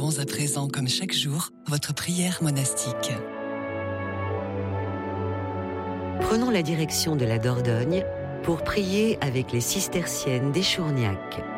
célébrons à présent, comme chaque jour, votre prière monastique. Prenons la direction de la Dordogne pour prier avec les cisterciennes d'Échourgnac.